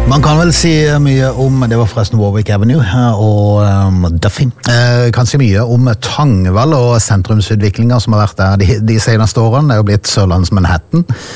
Man kan vel si mye om, det var forresten Warwick Avenue og Duffy, kan si mye om Tangvall og sentrumsutviklingen som har vært der de seneste årene. Det er jo blitt Sørlands Manhattan.